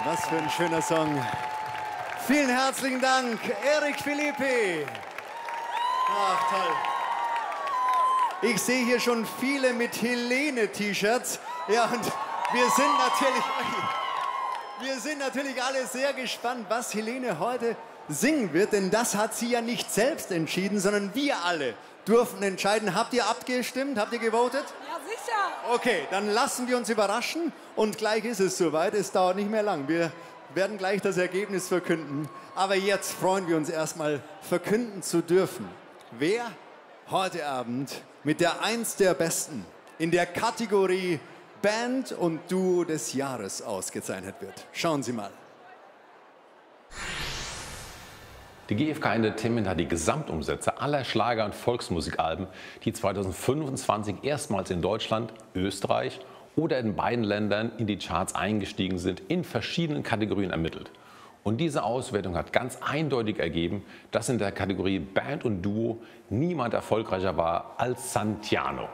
Was für ein schöner Song. Vielen herzlichen Dank, Eric Philippi. Ach, toll. Ich sehe hier schon viele mit Helene-T-Shirts. Ja, und wir sind natürlich alle sehr gespannt, was Helene heute singen wird. Denn das hat sie ja nicht selbst entschieden, sondern wir alle durften entscheiden. Habt ihr abgestimmt? Habt ihr gewotet? Ja, sicher. Okay, dann lassen wir uns überraschen. Und gleich ist es soweit. Es dauert nicht mehr lang. Wir werden gleich das Ergebnis verkünden. Aber jetzt freuen wir uns erstmal, verkünden zu dürfen, wer heute Abend mit der 1 der Besten in der Kategorie Band und Duo des Jahres ausgezeichnet wird. Schauen Sie mal. Die GfK Entertainment hat die Gesamtumsätze aller Schlager- und Volksmusikalben, die 2025 erstmals in Deutschland, Österreich oder in beiden Ländern in die Charts eingestiegen sind, in verschiedenen Kategorien ermittelt. Und diese Auswertung hat ganz eindeutig ergeben, dass in der Kategorie Band und Duo niemand erfolgreicher war als Santiano.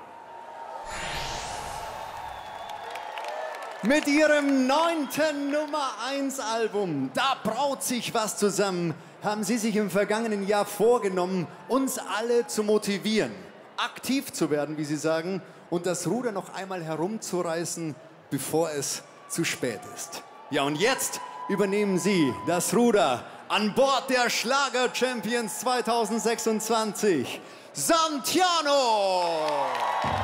Mit ihrem 9. Nummer 1 Album, Da braut sich was zusammen, haben sie sich im vergangenen Jahr vorgenommen, uns alle zu motivieren, aktiv zu werden, wie sie sagen, und das Ruder noch einmal herumzureißen, bevor es zu spät ist. Ja, und jetzt übernehmen sie das Ruder an Bord der Schlager Champions 2026, Santiano!